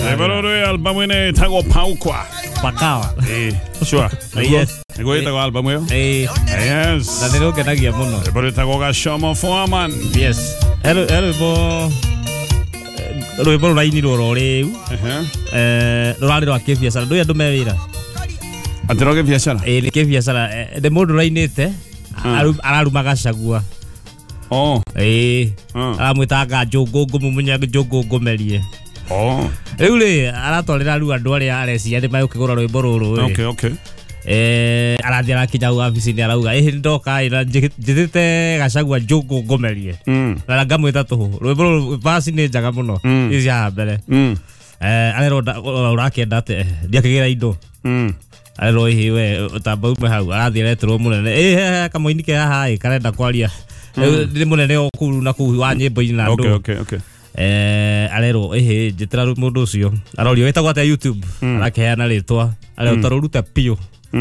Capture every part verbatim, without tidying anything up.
Ebaro album ine tago paukwa. Pakawa. Eh, sure. Yes. Ego itago album yo. Eh. Yes. Na nero que nagia muno. Ebaro itago ga Shomo Foreman. Yes. Ero ero bo Ro bo raini ro ro reu. Eh. Eh, ro rari ro akefia sara. Ndo ya ndo mewira. Atero ke biashara. Eh, ke biashara. De modo rainete. Aru ararumaga cagua. Oh. Eh. Aramwitaga Jogo ngumunya Jogo ngomerie. Oh. Eule aratolera ru andu aria areci ande mai ukigura rwimbo ruru. Okay, okay. Eh, arathira kinya office ni arauga eh ndoka ira njithite gacagua Jogo ngomerie. Mm. Na ngamwita tuhu. Rwimbo ruru basi ni njaga muno. Ici ya mbere. Mm. Eh, arero urakenda ate ndiakigira indo. Mm. Arero hiwe utamba ume hau arathira etro munene. Eh, kamoini ke haha ikarenda kwaria. Ndi munene okuru na ku wa nyimbo ina ndo. Okay, okay, okay. Eh, arero eh njitira mundu ucio arorio wetagwo ate YouTube arakeana ritwa arero taruruta pio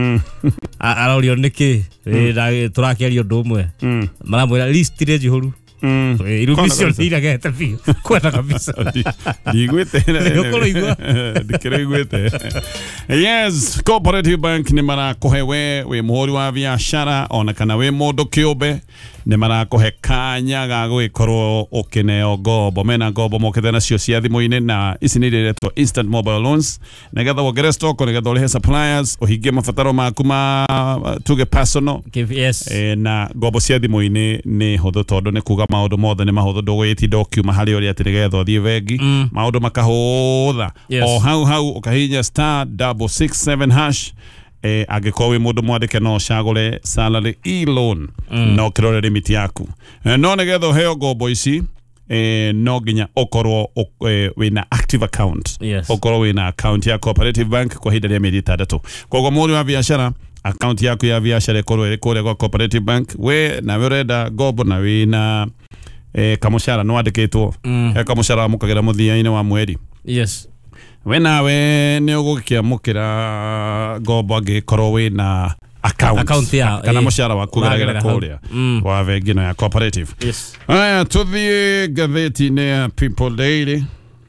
arorio niki turakiario ndu umwe maramwira list ire jihuru illusion ira gete pio kwenda kabisa digwete yokolo igwa dikirigwete. Yes, Cooperative Bank ni mara kohewe we muhori wa biashara ona kana we modo kiobe ni mara kohe kanya ga gwikorwo ukineo gobo mena gobo mokete na cio cia thimu-ini na ici ni riretwo instant mobile loans negetha wogere stock negetha urehe suppliers uhingie mabataro maku ma tuge personal. Yes. E, na gobo cia thimu-ini ni huthu tondu ni kuga maundu mothe ni mahuthu ndugwitinda ukiuma hari uri ati nigetha uthie vengi maundu makahutha o hau hau ukahinya star double six seven hash. Eh, agiko we mundu mwandike no cagure salary e-loan mm. no kirore limit yaku eh, no negetho heo gobo ici eh, no ginya okorwo eh, wina active account. Yes. Okorwo wina account ya Cooperative Bank kwa hida ya miezi tatu kogo muri wa biashara account yaku ya biashara ikorwo iri kure kwa Cooperative Bank we na wirenda gobo na wina eh, kamushara no wandikitwo mm. eh, kamushara mukagira muthia-ini wa mweri. Yes. Wena we ni ugukia mukira gobo angikorwo wina account account ya kana mushara waku garagara kuria wa vengi no ya Cooperative. Yes. Aya tuthie gatheti ne People Daily.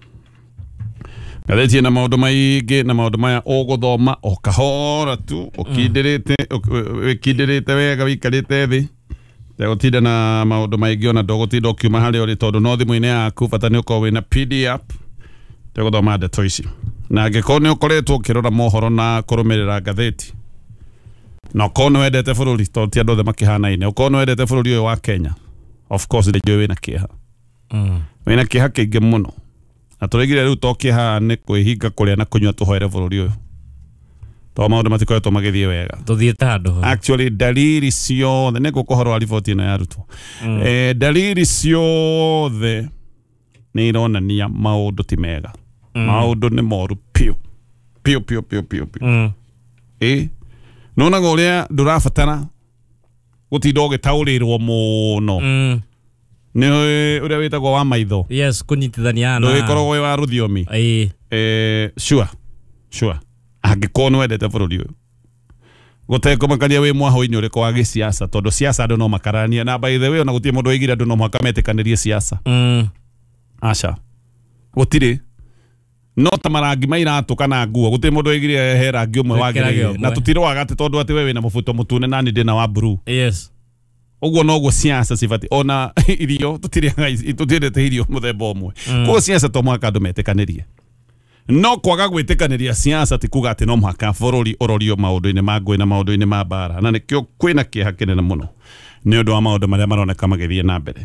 Gatheti na maundu maingi na maundu maya uguthoma o kahora tu ukindirite ukindirite wega wikarite thi tegutinda na maundu maingi ona ndogutinda ukiuma hari uri tondu no thimu-ini yaku bata ni ukorwo wina P D F teguthoma ndeto ici na angĩkorwo nĩ ũkoretwo ũkĩrora mohoro na kũrũmĩrĩra ngathĩti na ũkorwo nĩ wendete bũrũri tondũ ti andũ othe makĩhanaine ũkorwo nĩ wendete bũrũri ũyũ wa Kenya of course nĩ njũĩ wĩna kĩeha wĩna kĩeha kĩingĩ mũno na tũraigire rĩu to kĩeha nĩ kwĩhinga kũrĩa na kũnyua tũhoere bũrũri ũyũ tondũ maũndũ matikoretwo magĩthiĩ wega tũthiĩte handũ actually dalili ciothe nĩ gũkũhoro riboti ĩno yarutwo eh, dalili ciothe nĩ ironania maũndũ ti mega. Mm. Maundu ni moru pio pio pio pio pio pio mm. Eh nona goria ndurabatara gutinda ugitaurirwo muno mm. ni uria witagwo wa maitho. Yes, kunyitithania na ndo ikorwo we wa ruthiomi eh eh sure sure angikorwo ni wendete bururi uyu gutekomakania we mwaho-ini uriko wa gisiasa tondu siasa andu no makarania na by the way ona gutie mundu wigira andu no makametikanirie siasa mm. Acha gutire no tamarangi mairatu kana nguo guti mundu wigire he rangi umwe wagire na tutire wagate tondu ati we wina mubuto mutune na ni ndina wa blue. Yes. Uguo no go siasa sifati ona irio tutire tutire te irio muthemba umwe ko siasa to mwaka andu metekanirie no kwaga gwitekaniria siasa ti kuga ati no mwaka bururi urorio maundu-ini ma ngui na maundu-ini ma bara na nikio kwina kieha kinene muno ni undu wa maundu maria maroneka magithie na mbere.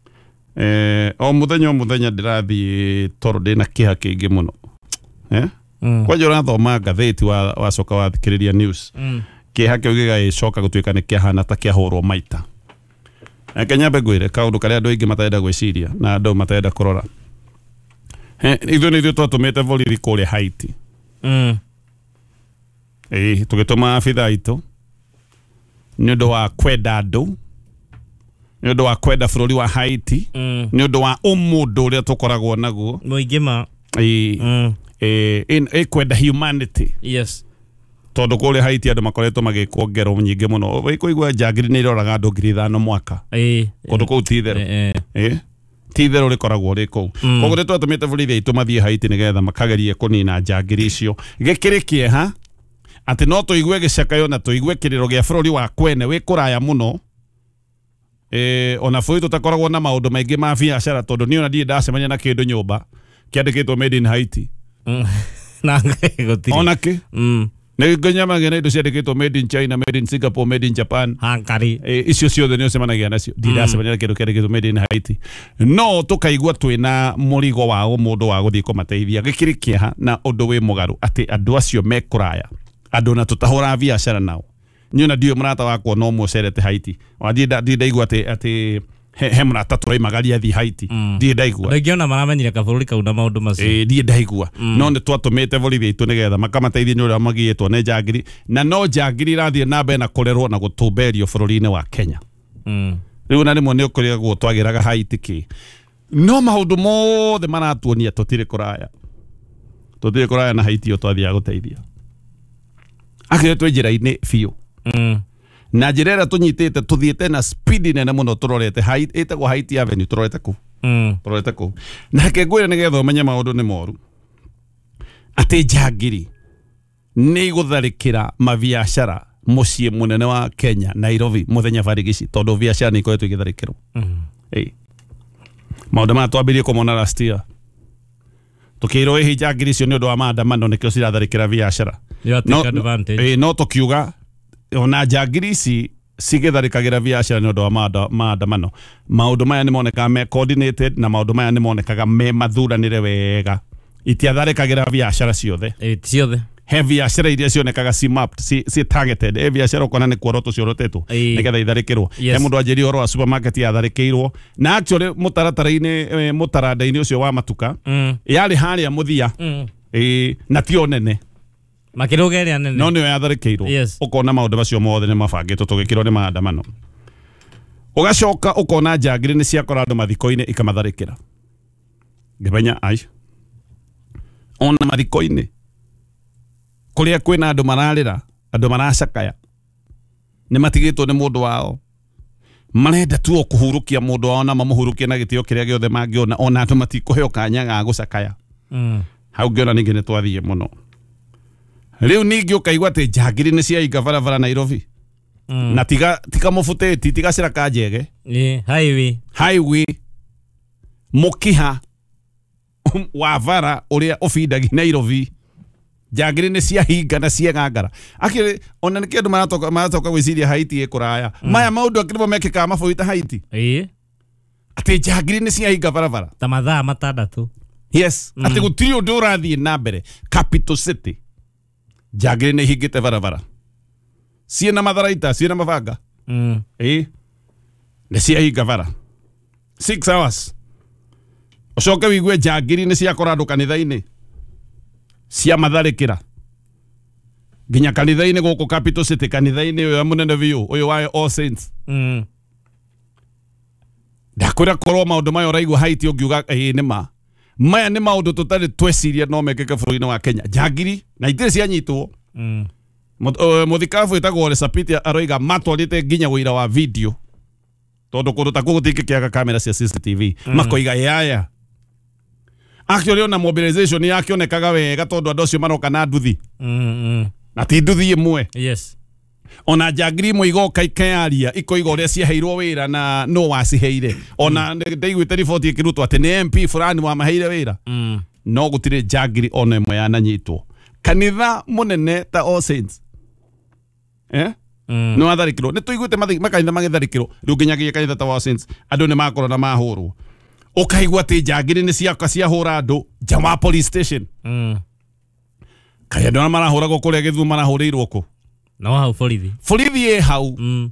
Eh, o muthenya o muthenya ndirathi toro ndina kiha kingi muno eh mm. Kwa jora thoma gatheti wa wacoka wathikiriria news mm. Kiha kiu gigacoka gutuika ni kiahana ta kiahurwo maita Kenya begwire kaundu karia andu aingi matenda gwiciria na andu matenda kurora eh ithu ni ithu twatumite voliri kule Haiti mm. Eh tugituma afitha itu ni undu wa kwenda andu ni undu wa kwenda bururi wa Haiti mm. Ni undu wa umundo uria tukoragwo naguo muingima eh mm. eh in e kwenda humanity. Yes. Tondu kule Haiti andu makoretwo magikwo ngero nyingi muno wikuigwa jagiri ni iroraga andu ngiri ithano mwaka eh kundu kuu tithere eh eh tithero rikoragwo ri kou koguo ni twatumite borithi aitu mathie Haiti nigetha makagerie kunina njangiri icio gikiri kieha ati no tuigue gicakayo na tuigue kiriro gia bururi wa kwene wi kuraya muno eh ona bũrũri tutakoragwo na maundu maingi ma biacara tondu ni ona ndie ndacemania na kindu nyumba kiandikitwo made in Haiti na gutiri ona ki mm ne ganyamaga na indo ciandikitwo made in China, made in Singapore, made in Japan, hankari e, icio ciothe ni ucemanagia nacio ndidacemania na kindu kiandikitwo made in Haiti no tukaigua twina murigo wa mundu wa guthii kumateithia gikiri kieha na undu wi mugaru ati andu acio mekuraya andu na tutahura biacara nao ni ona dio mrata wakwa no mucerete Haiti wadi ndaigua ati ati he mrata tũrĩ magari athi Haiti ndie ndaigua ngiona maramenyire kabũrũri kau na maũndũ macio eh ndie ndaigua no nĩ twatũmĩte borithi aitu nigetha makamateithia nĩ ũrĩa magiĩtwo nĩ njangiri na no njangiri irathie na mbere na kũrerwo na gũtũmberio bũrũri-inĩ wa Kenya rĩu na rĩmwe nĩ ũkũrĩagwo twagĩraga Haiti ki no maũndũ mothe maratuonia tũtirĩ kũraya tũtirĩ kũraya na Haiti yo twathiaga gũteithia akĩrĩ twĩ njĩra-inĩ biũ na njĩra ĩrĩa tũnyitĩte tuthiĩte na speed nene mũno tũrorete Haiti ĩtagwo Haiti Avenue tũrorete kũ tũrorete kũ nake ngwĩra nĩgetha ũmenye maũndũ nĩ moru atĩ njangiri nĩ igũtharĩkĩra mabiacara mũciĩ mũnene wa Kenya Nairobi mũthenya barigici tondũ biacara nĩ ikoretwo igĩtharĩkĩrwo maũndũ maya twambirie kũmona last year tukĩrwo ĩhĩ njangiri icio nĩ ũndũ wa maandamano nĩkĩo ciratharĩkĩra biacara no tũkiuga ona njangiri ici cigitharikagira biacara ni undu wa maandamano maundu maya ni monekaga me coordinated na maundu maya ni monekaga me mathuranire wega itiatharikagira biacara ciothe eh ciothe he biacara iria cionekaga si mapped si si targeted e biacara ukona ni kuoroto ciorotetwo nigetha itharikirwo he mundu anjiri oro wa supermarket yatharikirwo na actually mutaratara-ini mutaranda-ini ucio wa matuka yari haria muthia eh na tio nene makirogeria nene no nio yatharikirwo ukona maundu macio mothe ni mabangitwo tugikirwo ni maandamano ugacoka ukona njangiri ni ciakora andu mathiko-ini ikamatharikira ngimenya ai ona mathiko-ini kuria kwina andu mararira andu maracakaya ni matigitwo ni mundu wao marenda tu kuhurukia mundu wao na mamuhurukie na gitio kiria giothe mangiona ona andu matikuheo kanya ga gucakaya hau ngiona ningi ni twathie muno riu ningi ukaigua ati njangiri ni ciainga barabara Nairobi na tiga tiga mufuteti tiga ciraka njege eh highway highway mukiha wa bara uria ufindagi Nairobi njangiri ni ciahinga na ciegangara akiri ona niki andu maratoka maratoka gwiciria Haiti ikuraya maya maundu akiribo mekika mabuita Haiti eh ati njangiri ni ciahinga barabara ta mathaa matandatu yes ati gutiri undu urathie na mbere capital city njangiri ni hingite barabara ciena matharaita ciena mabanga mm eh ni ciahinga bara six hours ucoke wigue njangiri ni ciakora andu kanitha-ini cia matharikira nginya kanitha-ini guku capital city kanitha-ini uyu munene biu uyu wa All Saints mm ndakwira korwo maundu mayo raigua Haiti ungiuga eh ni ma maya ni maundu tutari tweciria no mekeke bũrũri-inĩ wa Kenya njangiri na itire cianyitwo mm muthikabu itagwo Resapiti aroiga matwarite nginya wira wa video tondu kundu ta gutikikiaga kamera cia C C T V makoiga yaya actually ona mobilization yake onekaga wega tondu andu acio maroka na nduthi mm na ti nduthi imwe yes ona njangiri imwe igoka ikayaria ikoiga uria ciaheirwo wira na no waciheire ona ndaiguite report ikirutwo ati ni M P fulani wa maheire wira mm no gutire njangiri ona imwe yananyitwo kanitha munene ta All Saints eh no atharikirwo ni tuiguite makanitha magitharikirwo riu nginyagia kanitha ta All Saints andu ni makorwo na mahurwo ukaigua ati njangiri ni ciaka ciahura andu jama police station mm kaya ndona marahuragwo kuria Githumo marahuriirwo ku no hau borithi borithi e hau mm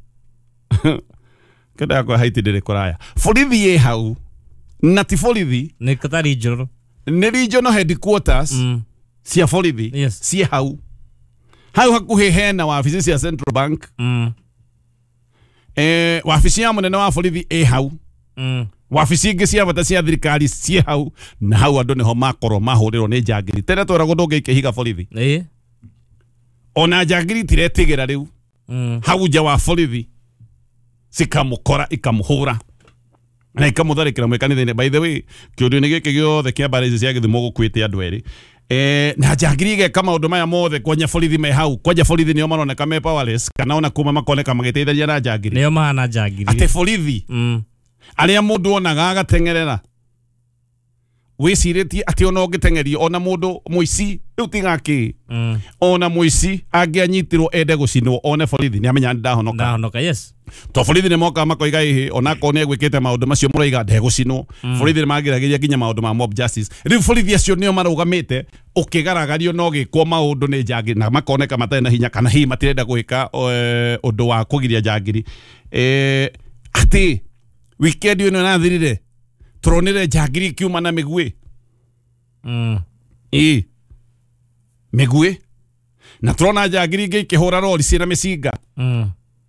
kada kwa Haiti ndiri kuraya borithi e hau na ti borithi ni kata regional ni regional headquarters mm cia borithi yes cia hau hau hakuhi hena wabici cia Central Bank mm eh wabici ya munene wa borithi e hau mm wabici ingi cia bata cia thirikari cie hau na hau andu niho makorwo mahurirwo ni njangiri tena twiragwo ndungikihiga borithi eh ona njangiri tiretigira riu mm hau nja wa borithi cikamukora ikamuhura na ikamutharikira mwekanithine. By the way, kiundu ni giki giothe kia barezi cia githimo gukwite andu eri eh na jangirige kama maundu maya mothe kwanya borithi me hau kwanja borithi nio maroneka me powerless kana ona kuma makoneka magiteitharia na jangiri nio mahana jangiri ate borithi mm aria mundu onaga agatengerera wiciritie ati ona ngitengerio ona mundu muici riu tigaki mm ona muici angianyitirwo ende gucinwo one borithi ni amenya ndahonoka ndahonoka yes to borithi ni moka makoiga ihi ona ko ne gwikite maundu macio muroiga ndegucinwo borithi ni magiragiria ginya maundu ma mob justice riu borithi acio nio marugamite ukigaragario no gikwo maundu ni jangiri na makoneka matari na hinya kana hi matirenda gwika undu wa kugiria jangiri eh ati weekend ino na thirire turonire jangiri kiuma na migwe mm eh migwe na turona jangiri ngi kihura rori cina micinga mm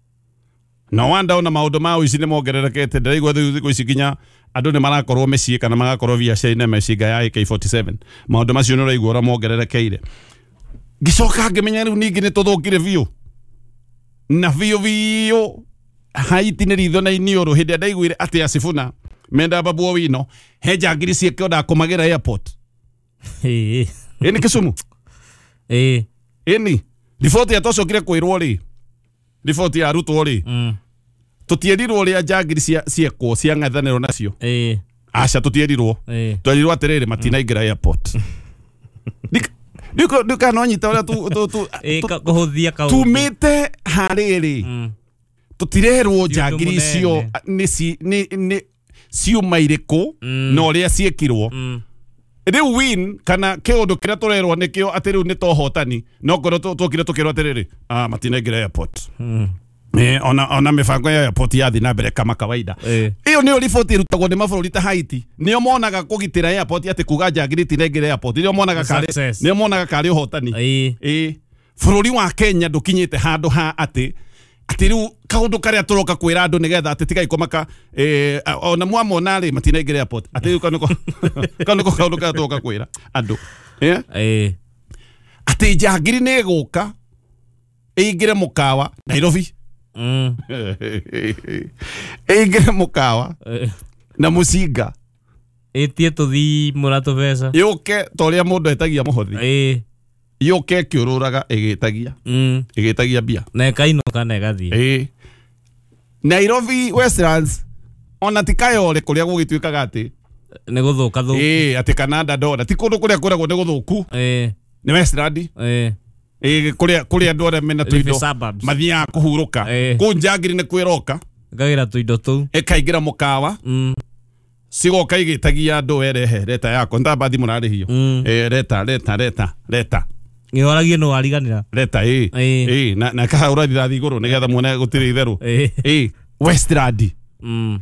no wanda ona maundu ma uici ni mongererekete ndiraigua thiku ici kinya andu ni marakorwo mecii kana magakorwo biacara-ini mecinga ya A K forty-seven maundu macio ni raigua ora mongererekeire gicoka ngimenya riu ningi ni tuthukire biu na biu biu haiti ni ritho na iniuru hindi ndaiguire ati acibuna menda babu wino he jangiri cieke onda kumagira airport eh ini Kisumu eh ini riboti ya tocokire kwirwo ri riboti ya rutwo ri mm tutierirwo ria jangiri cia ciekwo cia ngathaniro nacio eh aca tutierirwo eh twerirwo atiriri matina ingira airport Niko niko no nyita ora tu tu eh kuhuthia ka tumite hariri mm tutirerwo jangiri cio ni si ni ni ciuma iriku no ria ciekirwo riu win kana kiundu kiria turerwo nikio ati riu ni tohotani no ngoro tukire tukirwo atiriri ah matina ingira airport eh ona ona mifango ya airport ya thina mbere kama kawaida iyo ni riboti irutagwo ni mabũrũri ta Haiti nio monaga kugitira airport ati kuga jangiri tinengire airport nio monaga kare nio monaga kare uhotani eh bũrũri wa Kenya ndukinyite handu ha ati ati riu kaundu karia turoka kwira andu nigetha ati tigai komaka eh ona mwamona ri matina ingire airport ati riu kanuko kanuko kaundu karia turoka kwira andu eh eh ati jangiri ni guka ingire mukawa Nairobi mm ingire mukawa na mucinga etie tuthi murato pesa yuke toria mundu etagia muhothi eh yuke kiururaga igitagia mm igitagia bia na kaino kana gathi eh Nairobi Westlands ona tikayo ore kuria gugituikaga ati ne guthuka thu eh ati Canada dora ti kundu kuria kuragwo ne guthuku eh ni Westland eh eh kuria kuria andu ore mena tuindo mathia kuhuruka ku jangiri ne kwiroka gagira tuindo tu ekaingira mukawa mm sigoka igitagia andu erehe leta yako ndabathi murarihio eh leta leta leta leta ngihoragie no ariganira leta eh eh na na ka urathi rathi iguru nigetha muone gutiri itheru eh Westland mm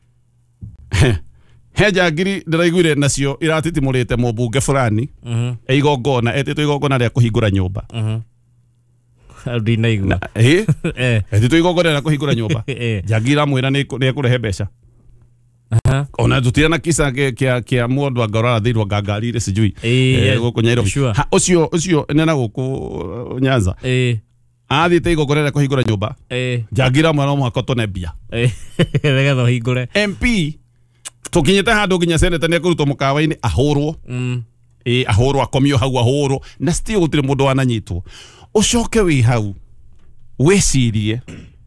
he jangiri ndiraiguire nacio iratitimurite mubunge fulani mhm eigongona etito igongona ria kuhingura nyumba mhm ndina igua eh eh etito igongona ria kuhingura nyumba jangira mwira ni kurehe mbeca aha ona tutira na kisa kia kia mundu angorara thirwa ngangari ri sijui eh guku Nairobi ha ucio ucio nena guku Nyanza eh athite igongona ria kuhingura nyumba eh jangira mwana mwako tone bia eh regetho hingure M P tukinyete handu nginya seneta ne kurutwo mukawa-ini ahurwo mm eh ahurwo akomio hau ahurwo na still gutire mundu wananyitwo ucoke wi hau wecirie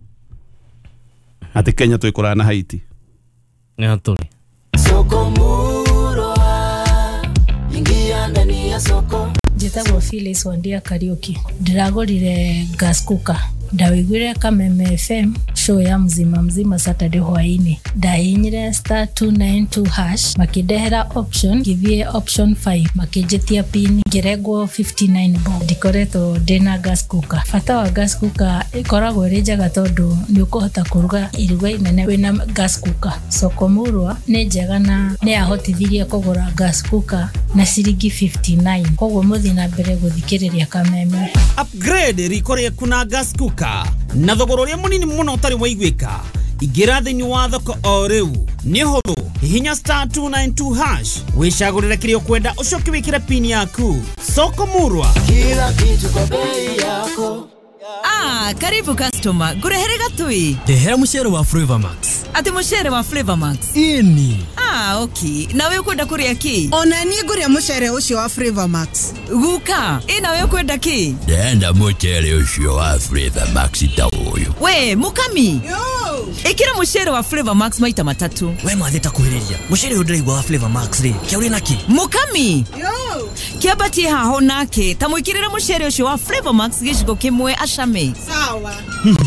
ati Kenya tuikura na Haiti ni haturi soko murwa ingia ndani ya soko Njitagwo Phyllis Wandia Kariuki ndiragorire gas cooker ndawiguire Kameme F M show ya mzima mzima Saturday hwaini ndahinyire star two nine two hash makidehera option githie option five makijitia pin ngeregwo fifty-nine bob ndikoretwo ndina gas cooker fata wa gas cooker ikoragwo ri njega tondu ni ukuhota kuruga iruga inene wina gas cooker soko murwa ni njega na ni ahotithirie kugura gas cooker na ciringi fifty-nine koguo muthi na mbere guthikiriria Kameme upgrade rikoria kuna gas cooker na thogoro ria munini muno utari waiguika igira thini wa thoko o riu ni huthu hihinya star two nine two hash wicagurire kirio kwenda ucoke wikire pin yaku soko murwa kila kitu kwa bei yako ah karibu customer gurehere gatui dehera mucero wa Flavor Max ati mucere wa Flavor Max. Ini. Ah, okay. Na wewe kwenda kuria ki? Ona ni nguria mucere ucio wa Flavor Max. Guka, ina wewe kwenda ki? Ndenda mucere ucio wa Flavor Max ta uyu. We, mukami. Yo. Ikira mucere wa Flavor Max maita matatu. We matheta kuhiriria. Mucere uyu wa Flavor Max ri. Kiauri naki. Mukami. Yo. Kiabati haho nake. Tamwikirira mucere ucio wa Flavor Max gicigo kimwe acame. Sawa.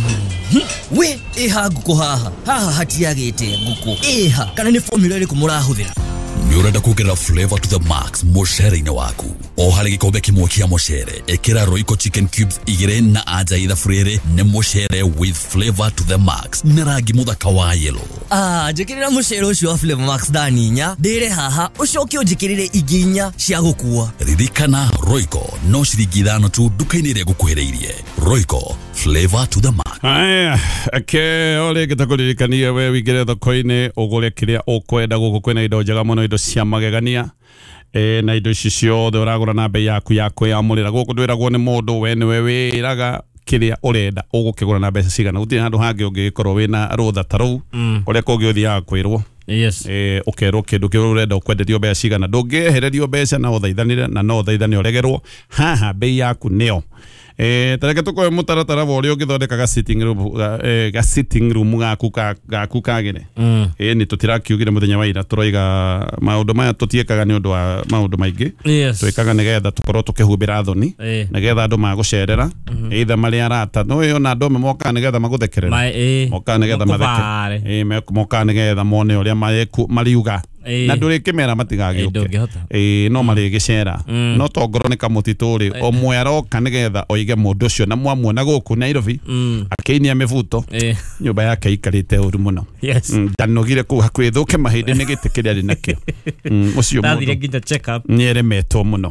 We, eha nguku haha. Haha hatiagite nguku. Eha, kana ni formula iriku murahuthira? Nurenda kugira flavor to the max mucere-ini waku. O hari gikombe kimwe kia mucere, ekira Royco chicken cubes igire na aja itha frere ni mucere with flavor to the max. Ni rangi muthaka wa yellow. Ah, njikirira mucere ucio wa Flavor Max ndani inya. Ndire haha, ucoke unjikirire iginya cia gukua. Ririkana Royco no ciringi ithano tu duka-ini ria gukuhiriirie. Royco flavor to the max. Aya, ake ole gitakuririkania we wigire thoko-ini ugure kiria ukwenda guku kwina indo njega muno, indo cia magegania. E, na indo ici ciothe uragura na bei yaku ya kwiyamurira guku ndwiragwo ni mundu we niwe wiraga kiria urenda ugukigura na mbeca cigana. Gutiri handu hangi ungikorwo wina rutha ta ruu uria kungi uthiaga kwirwo Yes. Eh, ukerwo kindu kiu urenda ukwenderio mbeca cigana. Ndungihererio mbeca na uthaithanire na no uthaithane uregerwo. Haha bei yaku nio. Eh, tareke tukoe mutaratara wa uria ungithondeka ga sitting room eh, ga sitting room gaku gaku kagire. Mm. Eh, ni tutirakiugire muthenya wa ira turoiga maundu maya tutiekaga ni undu wa maundu maingi. Yes. Twikaga nigetha tukorwo tukihumbira thoni Eh. nigetha andu magucerera either mari arata no yo na andu moka nigetha maguthekerera Ma eh. moka nigetha matheke eh moka nigetha mone uria mariuga na nduri kimera matigagiuke eh no mari gicera no tongoro ni kamutituri o mwero kanigetha oige mundu ucio na mwamuona guku Nairobi akeinia mivuto nyumba yake ikarite uru muno. Yes. Ndanogire ku hakuhi thuke mahindi ni gite kiria ri nakio ucio mundu Ndathire nginya check up nieremetwo muno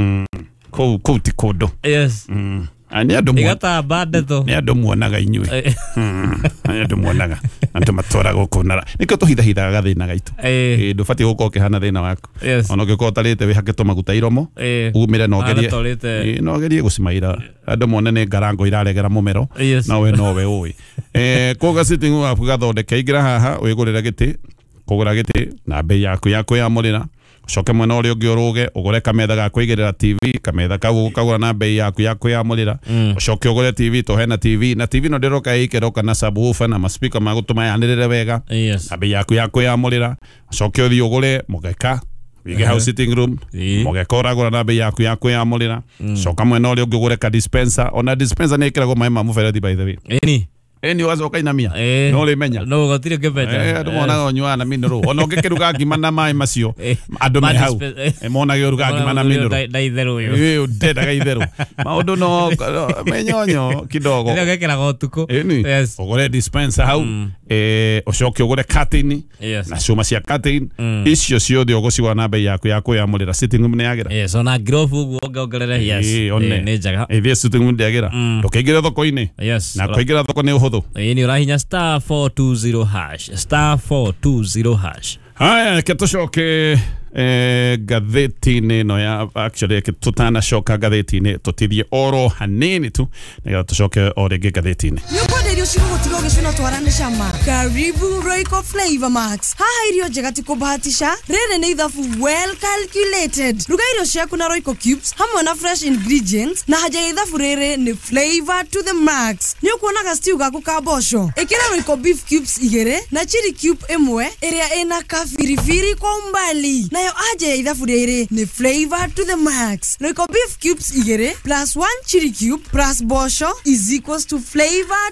ku ku ti kundu. Yes. Ani andu muonaga igata bande to ni andu muonaga inyui ani andu muonaga andu matora guku nara nikio tuhitha hitha gathina gaitu eh ndubati guko kihana thina waku ona ngiko tarite wi hakito maguta iromo umire no gerie no gerie gusimaira andu monene ngarango iraregera mumero na we no we ui eh koga sitting waku gathondeke igira haha wigurira giti kugura giti na bei yaku yaku ya murira coke mwena uria ungi uruge ugure kametha ga kuigirira T V kametha kau kagura na bei yaku yaku ya murira coke ugure T V to hena T V na T V no ndiroka ikiroka na subwoofer na maspika magutuma yanirire wega na bei yaku yaku ya murira coke uthi ugure mugeka wige house sitting room mugeka uragura na bei yaku yaku ya murira coka mwena uria ungi ugure ka dispenser ona dispenser ni ikiragwo mai ma muberethi by the way eni eni wacoka inamia no rimenya no gotire kebeja eh andu monaga onywa na mineral ona ungikiruga ngima na mai macio andu me hau monaga uruga ngima na mineral ndaitheru yo eh ndendaga itheru maundu no menyonyo kidogo ndio gekera gotuko yes ugure dispenser hau eh ucoke ugure curtain na cuma cia curtain icio ciothe ugucigwa na bei yaku yaku ya murira sitting room ni yagira yes ona grove uguo ongerera yes ni njaga eh sitting room ni yagira ndukaingira thoko-ini na kuingira thoko ni uhuthu ini urahinya star four two zero hash star four two zero hash. Haya ketucoke eh gatheti-ini no ya actually tutanacoka gatheti-ini tutithie oro hanini tu na tucoke o ringi gatheti-ini nyumba irio cigutiga ugicuna twarane cama. Karibu Royco Flavor Max. Haha irio njega ti kubahatisha, riri ni ithabu well calculated. Ruga irio ciaku na Royco cubes hamwe na fresh ingredients na haja ya ithabu riri ni flavor to the max. Ni ukuonaga stew gaku ka mboco ikira Royco beef cubes igere na chili cube imwe iria ina kafirifiri kwa umbali. Nayo haja ya ithabu riri ni flavor to the max. Royco beef cubes igere plus one chili cube plus mboco is equals to flavor